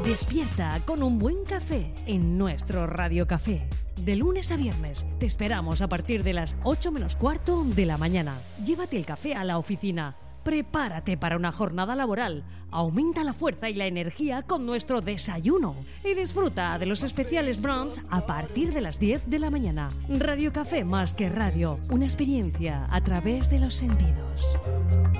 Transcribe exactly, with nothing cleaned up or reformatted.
Despierta con un buen café en nuestro Radio Café. De lunes a viernes te esperamos a partir de las ocho menos cuarto de la mañana. Llévate el café a la oficina. Prepárate para una jornada laboral. Aumenta la fuerza y la energía con nuestro desayuno. Y disfruta de los especiales brunch a partir de las diez de la mañana. Radio Café más que radio. Una experiencia a través de los sentidos.